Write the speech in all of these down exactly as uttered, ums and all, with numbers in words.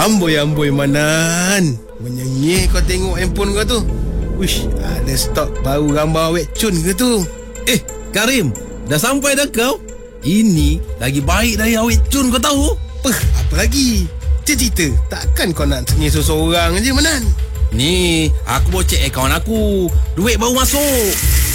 Amboi-amboi Manan, menyengih kau tengok handphone kau tu. Wish, ada stok baru gambar awet cun ke tu? Eh, Karim, dah sampai dah kau? Ini lagi baik dari awet cun, kau tahu? Peh, apa lagi? Cerita, takkan kau nak tanya seseorang je Manan? Ni, aku bawa cek akaun aku. Duit baru masuk.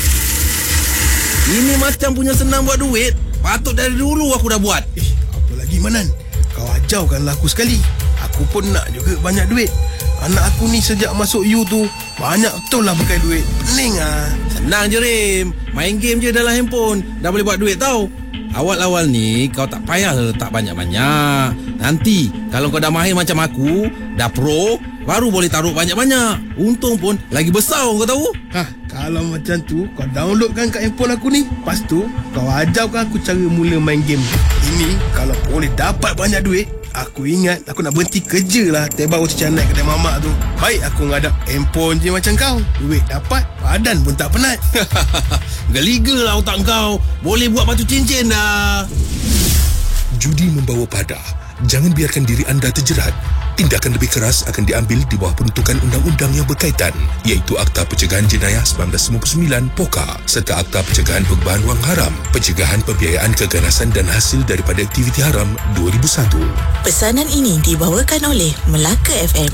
Ini macam punya senang buat duit. Patut dari dulu aku dah buat. Eh, apa lagi Manan? Kau ajaukanlah aku sekali. Aku pun nak juga banyak duit. Anak aku ni sejak masuk U tu banyak betul lah pakai duit. Pening ah. Senang je Rim, main game je dalam handphone dah boleh buat duit tau. Awal-awal ni kau tak payah letak banyak-banyak. Nanti kalau kau dah mahir macam aku, dah pro, baru boleh taruh banyak-banyak. Untung pun lagi besar, kau tahu. Ha, kalau macam tu kau downloadkan kat handphone aku ni. Lepas tu kau ajarkan aku cara mula main game. Ini kalau boleh dapat banyak duit, aku ingat aku nak berhenti kerja lah. Tiba baru macam naik kedai mamak tu. Baik aku ngadap handphone je macam kau. Duit dapat, badan pun tak penat. Geliga lah otak kau. Boleh buat batu cincin dah. Judi membawa pada. Jangan biarkan diri anda terjerat. Tindakan lebih keras akan diambil di bawah peruntukan undang-undang yang berkaitan, iaitu Akta Pencegahan Jenayah seribu sembilan ratus sembilan puluh sembilan (P O K A) serta Akta Pencegahan Perbebahan Wang Haram, Pencegahan Pembiayaan Keganasan dan Hasil daripada Aktiviti Haram dua ribu satu. Pesanan ini dibawakan oleh Melaka F M.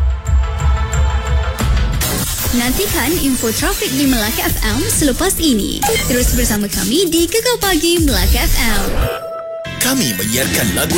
Nantikan info trafik di Melaka F M selepas ini. Terus bersama kami di Gegar Pagi Melaka F M. Kami menyiarkan lagu